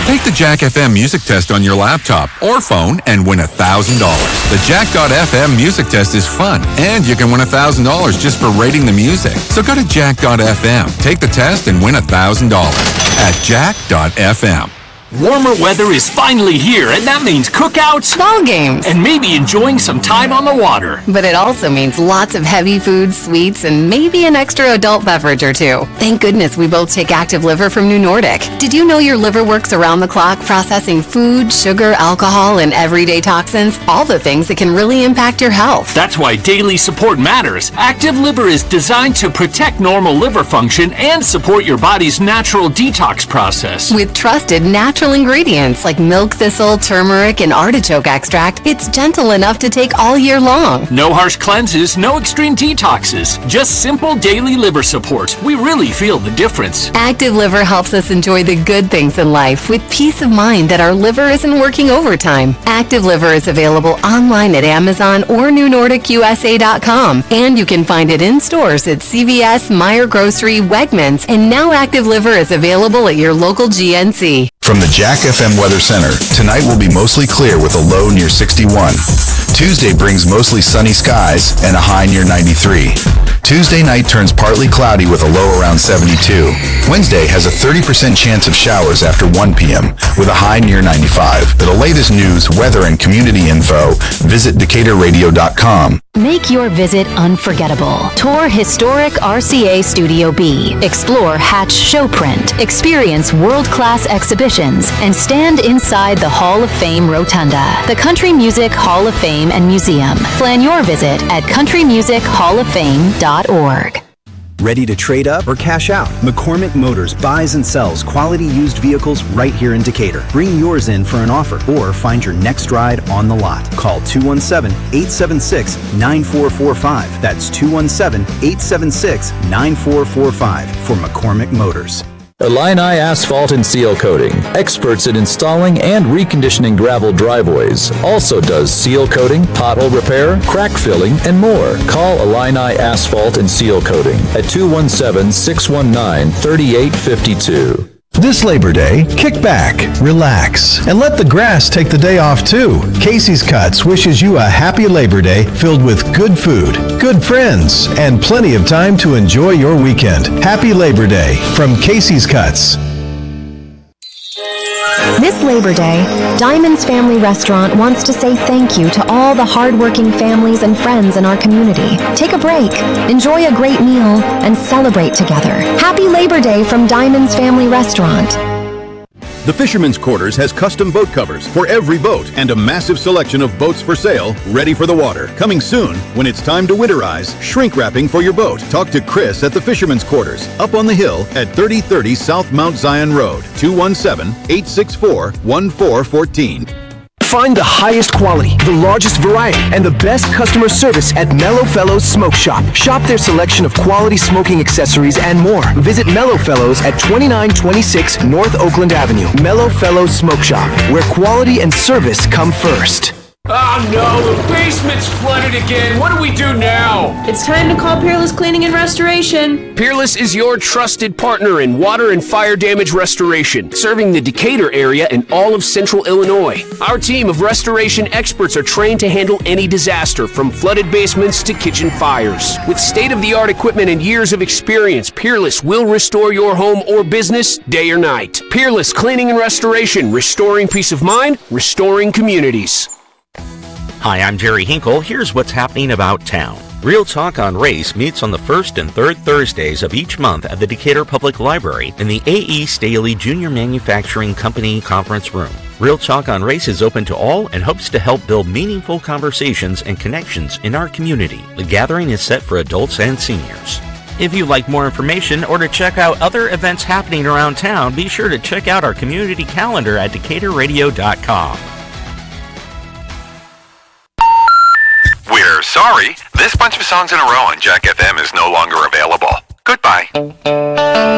Take the Jack FM music test on your laptop or phone and win $1,000. The Jack.fm music test is fun, and you can win $1,000 just for rating the music. So go to Jack.fm, take the test, and win $1,000 at Jack.fm. Warmer weather is finally here, and that means cookouts, ball games, and maybe enjoying some time on the water. But it also means lots of heavy foods, sweets, and maybe an extra adult beverage or two. Thank goodness we both take Active Liver from New Nordic. Did you know your liver works around the clock processing food, sugar, alcohol, and everyday toxins? All the things that can really impact your health. That's why daily support matters. Active Liver is designed to protect normal liver function and support your body's natural detox process. With trusted natural ingredients like milk thistle, turmeric, and artichoke extract, it's gentle enough to take all year long. No harsh cleanses, no extreme detoxes, just simple daily liver support. We really feel the difference. Active Liver helps us enjoy the good things in life with peace of mind that our liver isn't working overtime. Active Liver is available online at Amazon or NewNordicUSA.com, and you can find it in stores at CVS, Meijer Grocery, Wegmans, and now Active Liver is available at your local GNC. From the Jack FM Weather Center, tonight will be mostly clear with a low near 61. Tuesday brings mostly sunny skies and a high near 93. Tuesday night turns partly cloudy with a low around 72. Wednesday has a 30% chance of showers after 1 p.m. with a high near 95. For the latest news, weather, and community info, visit DecaturRadio.com. Make your visit unforgettable. Tour historic RCA Studio B. Explore Hatch Showprint. Experience world-class exhibitions and stand inside the Hall of Fame Rotunda, the Country Music Hall of Fame and Museum. Plan your visit at countrymusichofoffame.org. Ready to trade up or cash out? McCormick Motors buys and sells quality used vehicles right here in Decatur. Bring yours in for an offer or find your next ride on the lot. Call 217-876-9445. That's 217-876-9445 for McCormick Motors. Illini Asphalt and Seal Coating, experts in installing and reconditioning gravel driveways. Also does seal coating, pothole repair, crack filling, and more. Call Illini Asphalt and Seal Coating at 217-619-3852. This Labor Day, kick back, relax, and let the grass take the day off too. Casey's Cuts wishes you a happy Labor Day filled with good food, good friends, and plenty of time to enjoy your weekend. Happy Labor Day from Casey's Cuts. This Labor Day, Diamond's Family Restaurant wants to say thank you to all the hardworking families and friends in our community. Take a break, enjoy a great meal, and celebrate together. Happy Labor Day from Diamond's Family Restaurant. The Fisherman's Quarters has custom boat covers for every boat and a massive selection of boats for sale, ready for the water. Coming soon, when it's time to winterize, shrink wrapping for your boat. Talk to Chris at the Fisherman's Quarters, up on the hill at 3030 South Mount Zion Road, 217-864-1414. Find the highest quality, the largest variety, and the best customer service at Mellow Fellows Smoke Shop. Shop their selection of quality smoking accessories and more. Visit Mellow Fellows at 2926 North Oakland Avenue. Mellow Fellows Smoke Shop, where quality and service come first. Oh no, the basement's flooded again. What do we do now? It's time to call Peerless Cleaning and Restoration. Peerless is your trusted partner in water and fire damage restoration, serving the Decatur area and all of central Illinois. Our team of restoration experts are trained to handle any disaster, from flooded basements to kitchen fires. With state-of-the-art equipment and years of experience, Peerless will restore your home or business day or night. Peerless Cleaning and Restoration, restoring peace of mind, restoring communities. Hi, I'm Jerry Hinkle. Here's what's happening about town. Real Talk on Race meets on the first and third Thursdays of each month at the Decatur Public Library in the A.E. Staley Junior Manufacturing Company Conference Room. Real Talk on Race is open to all and hopes to help build meaningful conversations and connections in our community. The gathering is set for adults and seniors. If you'd like more information or to check out other events happening around town, be sure to check out our community calendar at DecaturRadio.com. We're sorry, this bunch of songs in a row on Jack FM is no longer available. Goodbye.